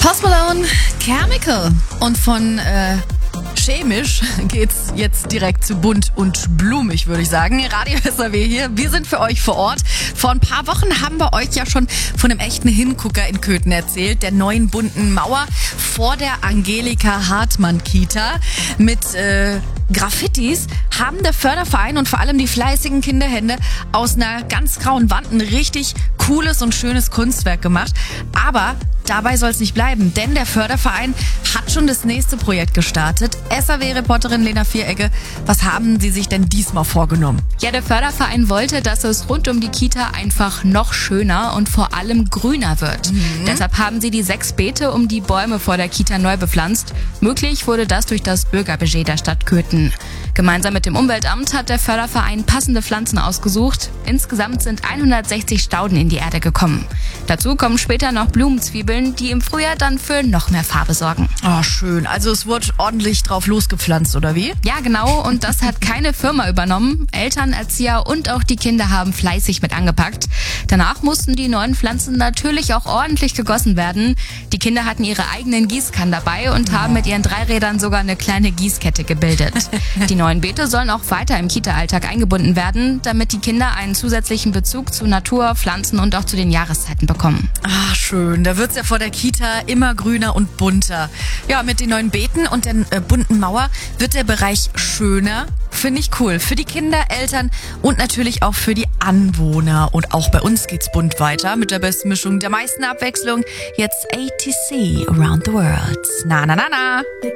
Post Malone, Chemical. Und von chemisch geht's jetzt direkt zu bunt und blumig, würde ich sagen. Radio SAW hier. Wir sind für euch vor Ort. Vor ein paar Wochen haben wir euch ja schon von einem echten Hingucker in Köthen erzählt. Der neuen bunten Mauer vor der Angelika Hartmann Kita mit Graffitis haben der Förderverein und vor allem die fleißigen Kinderhände aus einer ganz grauen Wand ein richtig cooles und schönes Kunstwerk gemacht. Aber dabei soll es nicht bleiben, denn der Förderverein hat schon das nächste Projekt gestartet. SAW-Reporterin Lena Vierecke, was haben Sie sich denn diesmal vorgenommen? Ja, der Förderverein wollte, dass es rund um die Kita einfach noch schöner und vor allem grüner wird. Deshalb haben sie die 6 Beete um die Bäume vor der Kita neu bepflanzt. Möglich wurde das durch das Bürgerbudget der Stadt Köthen. Gemeinsam mit dem Umweltamt hat der Förderverein passende Pflanzen ausgesucht. Insgesamt sind 160 Stauden in die Erde gekommen. Dazu kommen später noch Blumenzwiebeln, die im Frühjahr dann für noch mehr Farbe sorgen. Oh, schön. Also es wurde ordentlich drauf losgepflanzt, oder wie? Ja, genau. Und das hat keine Firma übernommen. Eltern, Erzieher und auch die Kinder haben fleißig mit angepackt. Danach mussten die neuen Pflanzen natürlich auch ordentlich gegossen werden. Die Kinder hatten ihre eigenen Gießkannen dabei und haben mit ihren 3 Rädern sogar eine kleine Gießkette gebildet. Die neuen Beete sollen auch weiter im Kita-Alltag eingebunden werden, damit die Kinder einen zusätzlichen Bezug zu Natur, Pflanzen und auch zu den Jahreszeiten bekommen. Ah, schön. Da wird's ja vor der Kita immer grüner und bunter. Ja, mit den neuen Beeten und der bunten Mauer wird der Bereich schöner. Finde ich cool. Für die Kinder, Eltern und natürlich auch für die Anwohner. Und auch bei uns geht's bunt weiter mit der besten Mischung der meisten Abwechslung. Jetzt ATC Around the World. Na, na, na, na.